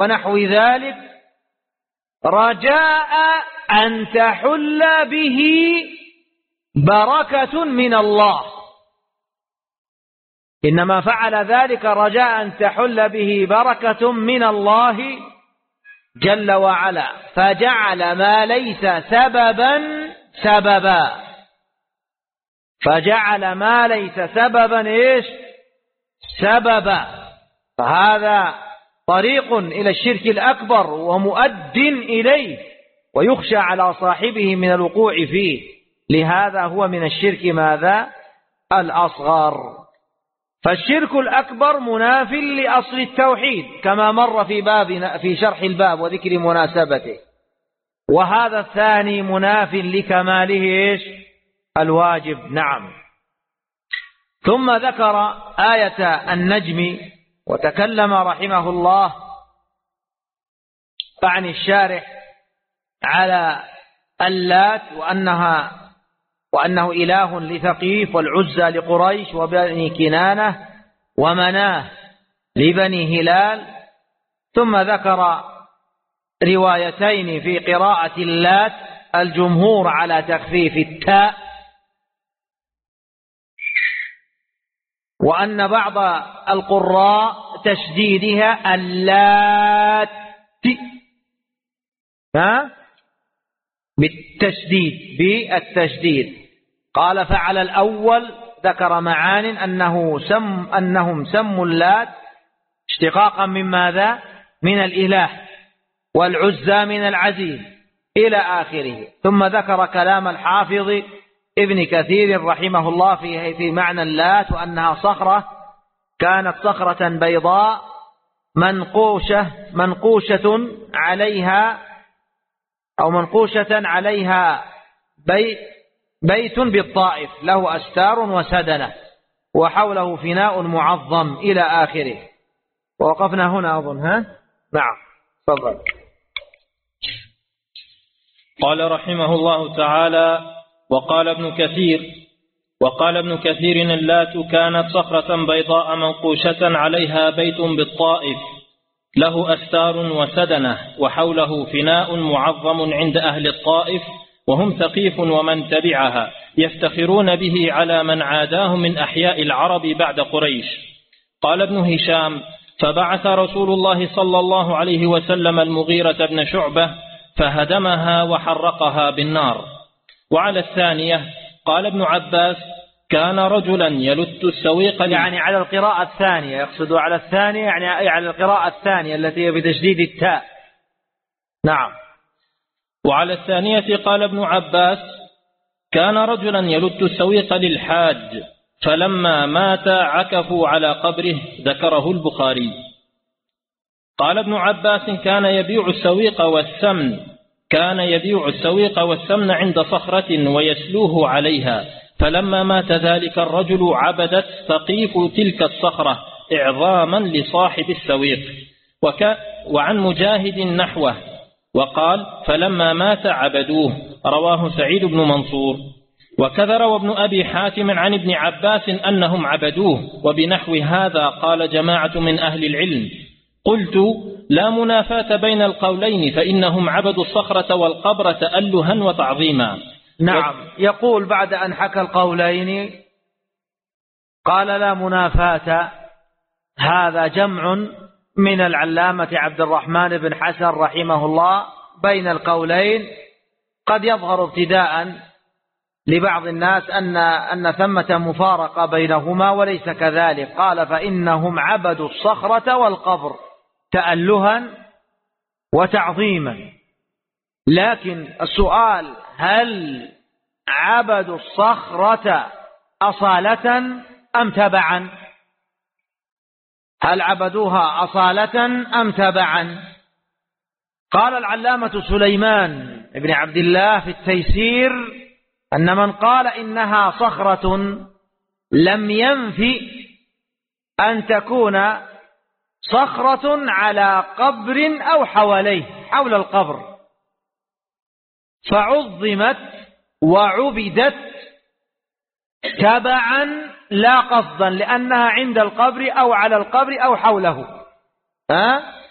ونحو ذلك رجاء أن تحل به بركة من الله، إنما فعل ذلك رجاء أن تحل به بركة من الله جل وعلا، فجعل ما ليس سببا سببا، فجعل ما ليس سببا إيش؟ سببا. فهذا طريق إلى الشرك الأكبر ومؤد إليه، ويخشى على صاحبه من الوقوع فيه، لهذا هو من الشرك ماذا؟ الأصغر. فالشرك الأكبر مناف لأصل التوحيد كما مر في شرح الباب وذكر مناسبته، وهذا الثاني مناف لكماله إيش؟ الواجب. نعم. ثم ذكر آية النجم، وتكلم رحمه الله عن الشارح على اللات وأنه إله لثقيف، والعزى لقريش وبني كنانة، ومناه لبني هلال. ثم ذكر روايتين في قراءة اللات، الجمهور على تخفيف التاء، وأن بعض القراء تشديدها اللات بالتشديد. قال فعلى الأول ذكر معان أنهم سموا اللات اشتقاقا من ماذا؟ من الإله، والعزى من العزيز إلى آخره. ثم ذكر كلام الحافظ ابن كثير رحمه الله في معنى اللات، وأنها صخرة كانت صخرة بيضاء منقوشة عليها بيت بالطائف له أستار وسدنة، وحوله فناء معظم إلى آخره. ووقفنا هنا أظن. نعم، تفضل. قال رحمه الله تعالى: وقال ابن كثير اللات كانت صخرة بيضاء منقوشة عليها بيت بالطائف له أستار وسدنة، وحوله فناء معظم عند أهل الطائف، وهم ثقيف ومن تبعها، يفتخرون به على من عاداه من أحياء العرب بعد قريش. قال ابن هشام: فبعث رسول الله صلى الله عليه وسلم المغيرة بن شعبة فهدمها وحرقها بالنار. وعلى الثانية قال ابن عباس: كان رجلا يلت السويق، يعني على القراءة الثانية، يقصد على الثانية يعني على القراءة الثانية التي بتشديد التاء. نعم. وعلى الثانية قال ابن عباس: كان رجلا يلت السويق للحاج، فلما مات عكفوا على قبره. ذكره البخاري. قال ابن عباس: كان يبيع السويق والسمن عند صخرة ويسلوه عليها، فلما مات ذلك الرجل عبدت ثقيف تلك الصخرة إعظاما لصاحب السويق. وعن مجاهد نحوه، وقال: فلما مات عبدوه. رواه سعيد بن منصور. وكذا روى ابن أبي حاتم عن ابن عباس أنهم عبدوه، وبنحو هذا قال جماعة من أهل العلم. قلت: لا منافاة بين القولين، فإنهم عبدوا الصخرة والقبر تألها وتعظيما. نعم. يقول بعد أن حكى القولين قال: لا منافاة. هذا جمع من العلامة عبد الرحمن بن حسن رحمه الله بين القولين. قد يظهر ابتداء لبعض الناس أن ثمة مفارقة بينهما، وليس كذلك. قال: فإنهم عبدوا الصخرة والقبر تألها وتعظيما. لكن السؤال: هل عبدوا الصخرة أصالة أم تبعا؟ هل عبدوها أصالة أم تبعا؟ قال العلامة سليمان بن عبد الله في التيسير أن من قال إنها صخرة لم ينفي أن تكون صخرة على قبر أو حواليه، حول القبر، فعظمت وعبدت تبعا لا قصدا، لأنها عند القبر أو على القبر أو حوله.